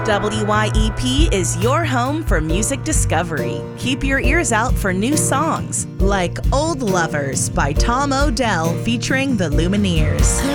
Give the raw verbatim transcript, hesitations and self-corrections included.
W Y E P is your home for music discovery. Keep your ears out for new songs like Old Lovers by Tom Odell featuring the Lumineers.